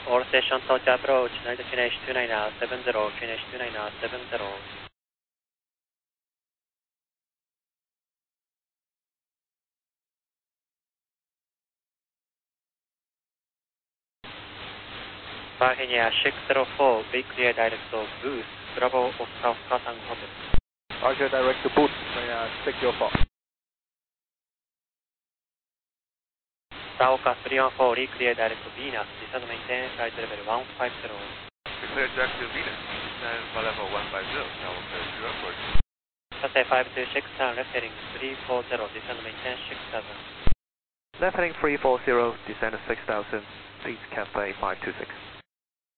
All station touch approach, United finish 2970, finish 2970. Virginia 604, be clear direct to Booth, Bravo Oscar Oscar Tango Hotel. Roger, direct to Booth, 604. Saoka 314, re-clear direct to Venus, descend maintain flight level 150. Declare direct to Venus, descend flight level 150, Saoka 040. Cathay 526, left heading 340, descend maintain 6000. Left heading 340, descend 6000, please Cathay 526.